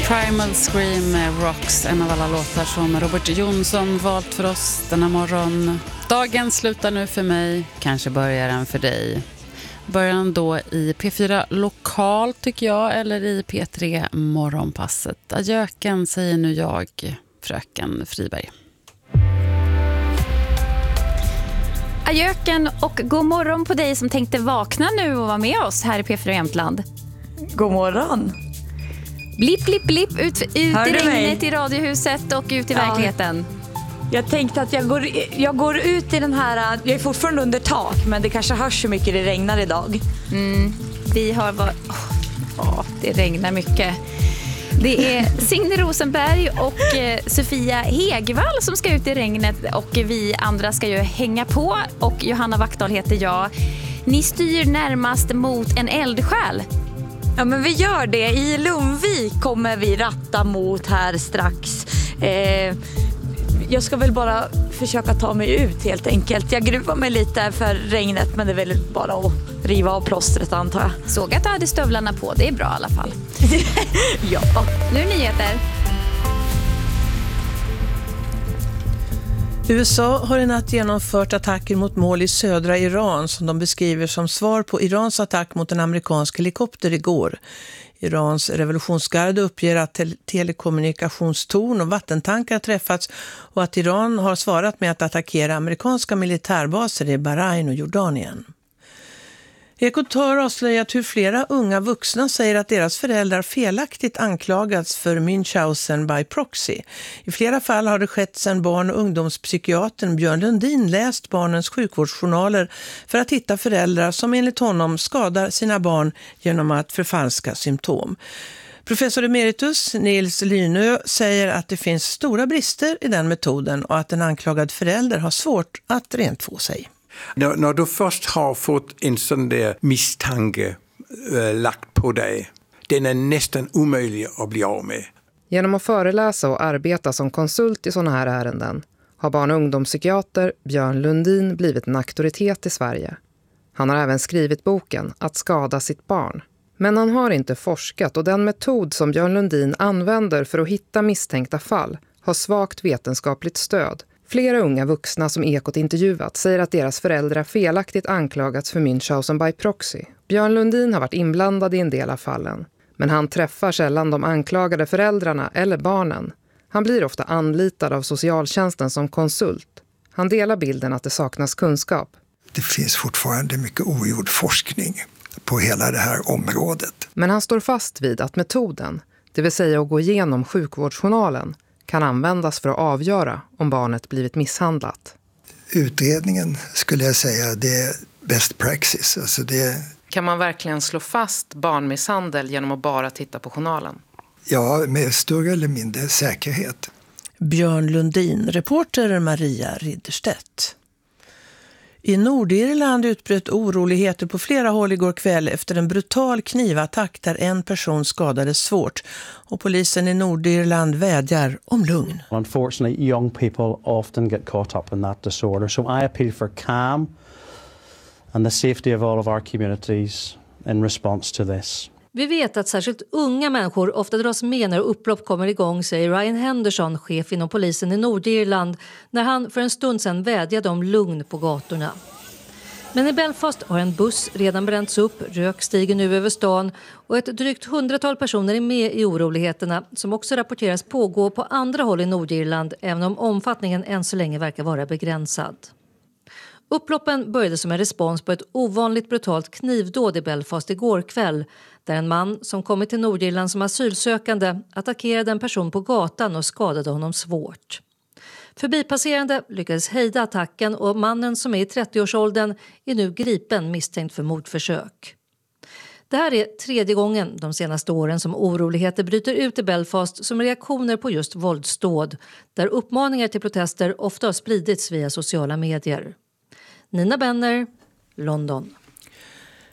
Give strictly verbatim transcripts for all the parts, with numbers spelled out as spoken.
Primal Scream Rocks, en av alla låtar som Robert Jonsson valt för oss denna morgon. Dagen slutar nu för mig, kanske börjar den för dig. Början då i P fyra Lokal tycker jag, eller i P tre Morgonpasset. Adjöken säger nu jag, fröken Friberg. Adjöken och god morgon på dig som tänkte vakna nu och vara med oss här i P fyra Jämtland. God morgon. Blipp, blipp, blipp, ut, ut i regnet mig? i radiohuset och ut i Ja. verkligheten. Jag tänkte att jag går, jag går ut i den här, jag är fortfarande under tak, men det kanske hörs hur mycket det regnar idag. Mm, vi har varit, åh, det regnar mycket. Det är Signe Rosenberg och eh, Sofia Hegvall som ska ut i regnet och vi andra ska ju hänga på och Johanna Vaktdahl heter jag. Ni styr närmast mot en eldsjäl. Ja, men vi gör det. I Lundvik kommer vi ratta mot här strax. Eh, jag ska väl bara försöka ta mig ut helt enkelt. Jag gruvar mig lite för regnet, men det är väl bara att riva av plåstret antar jag. Såg att du hade stövlarna på, det är bra i alla fall. Ja. Nu nyheter. U S A har i natt genomfört attacker mot mål i södra Iran som de beskriver som svar på Irans attack mot en amerikansk helikopter igår. Irans revolutionsgarde uppger att te- telekommunikationstorn och vattentankar träffats och att Iran har svarat med att attackera amerikanska militärbaser i Bahrain och Jordanien. Ekot har avslöjat hur flera unga vuxna säger att deras föräldrar felaktigt anklagats för Münchhausen by proxy. I flera fall har det skett sedan barn- och ungdomspsykiatern Björn Lundin läst barnens sjukvårdsjournaler för att hitta föräldrar som enligt honom skadar sina barn genom att förfalska symptom. Professor emeritus Nils Lynö säger att det finns stora brister i den metoden och att en anklagad förälder har svårt att rentvå sig. När, när du först har fått en sån där misstanke äh, lagt på dig, den är nästan omöjlig att bli av med. Genom att föreläsa och arbeta som konsult i sådana här ärenden har barn- och ungdomspsykiater Björn Lundin blivit en auktoritet i Sverige. Han har även skrivit boken Att skada sitt barn. Men han har inte forskat och den metod som Björn Lundin använder för att hitta misstänkta fall har svagt vetenskapligt stöd. Flera unga vuxna som Ekot intervjuat säger att deras föräldrar felaktigt anklagats för Münchhausen by proxy. Björn Lundin har varit inblandad i en del av fallen. Men han träffar sällan de anklagade föräldrarna eller barnen. Han blir ofta anlitad av socialtjänsten som konsult. Han delar bilden att det saknas kunskap. Det finns fortfarande mycket ogjord forskning på hela det här området. Men han står fast vid att metoden, det vill säga att gå igenom sjukvårdsjournalen, kan användas för att avgöra om barnet blivit misshandlat. Utredningen skulle jag säga det är best praxis. Alltså det... Kan man verkligen slå fast barnmisshandel genom att bara titta på journalen? Ja, med större eller mindre säkerhet. Björn Lundin, reporter Maria Ridderstedt. I Nordirland utbröt oroligheter på flera håll igår kväll efter en brutal knivattack där en person skadades svårt. Och polisen i Nordirland vädjar om lugn. Unfortunately, young people often get caught up in that disorder. So I appeal for calm and the safety of all of our communities in response to this. Vi vet att särskilt unga människor ofta dras med när upplopp kommer igång, säger Ryan Henderson, chef inom polisen i Nordirland, när han för en stund sedan vädjade om lugn på gatorna. Men i Belfast har en buss redan bränts upp, rök stiger nu över stan och ett drygt hundratal personer är med i oroligheterna som också rapporteras pågå på andra håll i Nordirland, även om omfattningen än så länge verkar vara begränsad. Upploppen började som en respons på ett ovanligt brutalt knivdåd i Belfast igår kväll, där en man som kommit till Nordirland som asylsökande attackerade en person på gatan och skadade honom svårt. Förbipasserande lyckades hejda attacken och mannen som är i trettioårsåldern är nu gripen misstänkt för mordförsök. Det här är tredje gången de senaste åren som oroligheter bryter ut i Belfast som reaktioner på just våldsdåd, där uppmaningar till protester ofta har spridits via sociala medier. Nina Benner, London.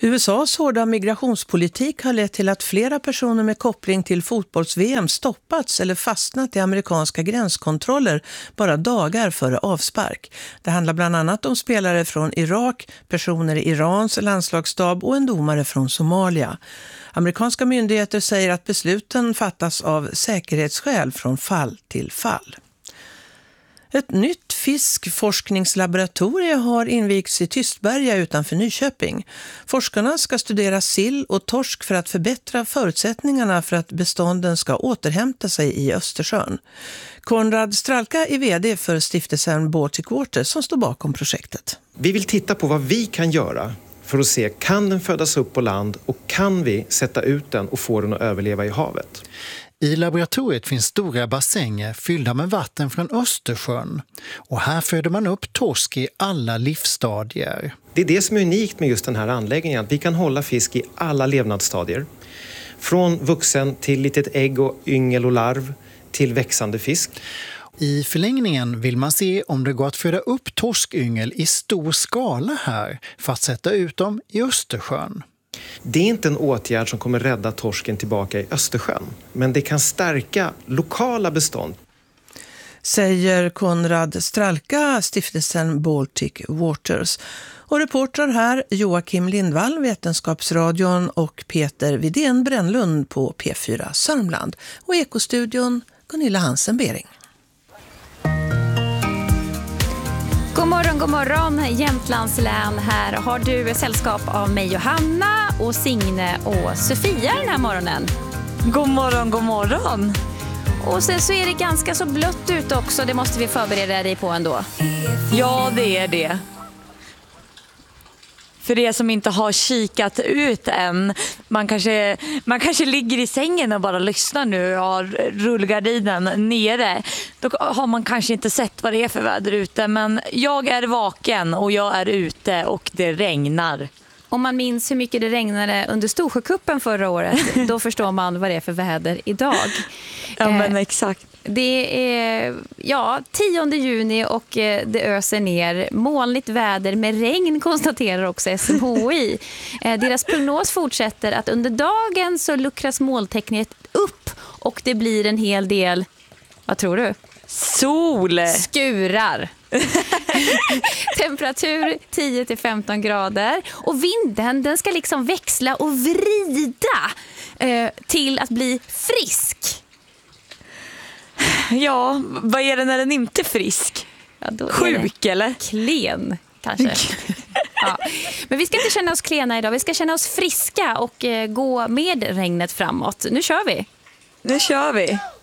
U S A:s hårda migrationspolitik har lett till att flera personer med koppling till fotbolls-V M stoppats eller fastnat i amerikanska gränskontroller bara dagar före avspark. Det handlar bland annat om spelare från Irak, personer i Irans landslagsstab och en domare från Somalia. Amerikanska myndigheter säger att besluten fattas av säkerhetsskäl från fall till fall. Ett nytt fiskforskningslaboratorie har invigts i Tystberga utanför Nyköping. Forskarna ska studera sill och torsk för att förbättra förutsättningarna för att bestånden ska återhämta sig i Östersjön. Konrad Stralka är vd för stiftelsen Baltic Water som står bakom projektet. Vi vill titta på vad vi kan göra för att se, kan den födas upp på land och kan vi sätta ut den och få den att överleva i havet? I laboratoriet finns stora bassänger fyllda med vatten från Östersjön och här föder man upp torsk i alla livsstadier. Det är det som är unikt med just den här anläggningen, att vi kan hålla fisk i alla levnadsstadier. Från vuxen till litet ägg och yngel och larv till växande fisk. I förlängningen vill man se om det går att föda upp torskyngel i stor skala här för att sätta ut dem i Östersjön. Det är inte en åtgärd som kommer rädda torsken tillbaka i Östersjön, men det kan stärka lokala bestånd. Säger Konrad Stralka, stiftelsen Baltic Waters. Och reportrar här Joakim Lindvall, Vetenskapsradion och Peter Widén Brännlund på P fyra Sörmland. Och Ekostudion Gunilla Hansen-Bering. God morgon, god morgon Jämtlands län. Här har du sällskap av mig Johanna och Signe och Sofia den här morgonen. God morgon, god morgon. Och sen så är det ganska så blött ut också, det måste vi förbereda dig på ändå. Ja, det är det. För det som inte har kikat ut än, man kanske, man kanske ligger i sängen och bara lyssnar nu och har rullgardinen nere. Då har man kanske inte sett vad det är för väder ute, men jag är vaken och jag är ute och det regnar. Om man minns hur mycket det regnade under Storsjökuppen förra året, då förstår man vad det är för väder idag. Ja, men exakt. Det är ja, tionde juni och det öser ner. Molnigt väder med regn konstaterar också S M H I. Deras prognos fortsätter att under dagen så luckras molntäcknet upp och det blir en hel del, vad tror du? Sol! Skurar. Temperatur tio till femton grader och vinden den ska liksom växla och vrida eh, till att bli frisk. Ja, vad är det när den inte är frisk? Ja, då Sjuk är eller? Klen kanske. Ja. Men vi ska inte känna oss klena idag, vi ska känna oss friska och eh, gå med regnet framåt. Nu kör vi. Nu kör vi.